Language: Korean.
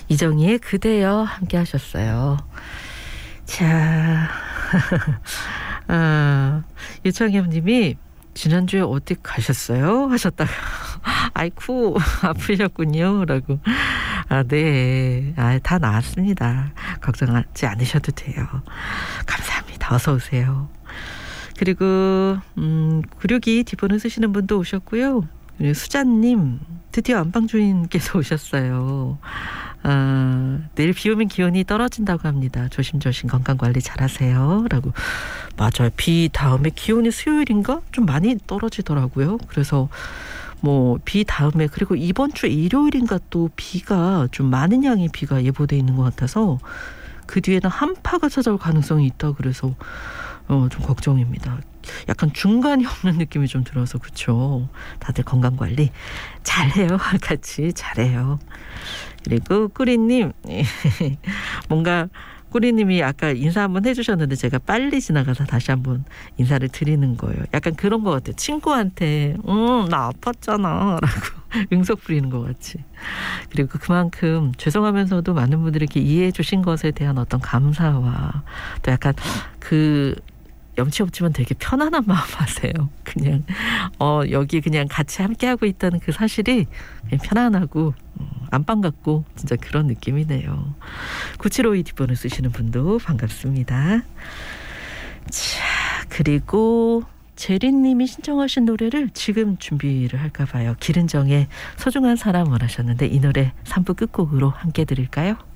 이정희의 그대여 함께 하셨어요. 자, 유창엽 님이 지난주에 어디 가셨어요? 하셨다가 아이쿠 아프셨군요 라고. 네. 다 나았습니다. 걱정하지 않으셔도 돼요. 감사합니다. 어서 오세요. 그리고 9622 뒷번호 쓰시는 분도 오셨고요. 수자님 드디어 안방주인께서 오셨어요. 내일 비 오면 기온이 떨어진다고 합니다. 조심조심 건강관리 잘하세요 라고. 맞아요. 비 다음에 기온이 수요일인가 좀 많이 떨어지더라고요. 그래서 뭐 비 다음에 그리고 이번 주 일요일인가 또 비가 좀 많은 양의 비가 예보돼 있는 것 같아서 그 뒤에는 한파가 찾아올 가능성이 있다 그래서 좀 걱정입니다. 약간 중간이 없는 느낌이 좀 들어서 그렇죠. 다들 건강관리 잘해요. 같이 잘해요. 그리고 꾸리님 뭔가 꾸리님이 아까 인사 한번 해주셨는데 제가 빨리 지나가서 다시 한번 인사를 드리는 거예요. 약간 그런 것 같아요. 친구한테 나 아팠잖아 라고 응석 부리는 것 같이. 그리고 그만큼 죄송하면서도 많은 분들에게 이해해 주신 것에 대한 어떤 감사와 또 약간 염치 없지만 되게 편안한 마음 하세요. 그냥 여기 그냥 같이 함께하고 있다는 그 사실이 그냥 편안하고 안방 같고 진짜 그런 느낌이네요. 9752 뒷번호 쓰시는 분도 반갑습니다. 자, 그리고 제리님이 신청하신 노래를 지금 준비를 할까 봐요. 기른정의 소중한 사람 원하셨는데 이 노래 3부 끝곡으로 함께 들을까요?